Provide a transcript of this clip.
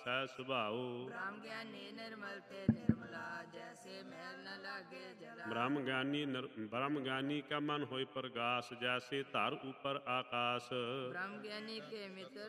ਸਹਿ ਸੁਭਾਉ। ब्रह्म ज्ञानी निर्मल ते निर्मला जैसे मैल न लागे जला। ब्रह्म ज्ञानी का मन होय प्रगास जैसे धर ऊपर आकाश। ब्रह्म ज्ञानी के मित्र